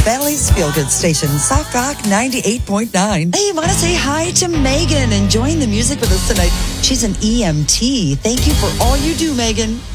Valley's Feel Good Station, Soft Rock 98.9. Hey, you want to say hi to Megan, enjoying the music with us tonight. She's an EMT. Thank you for all you do, Megan.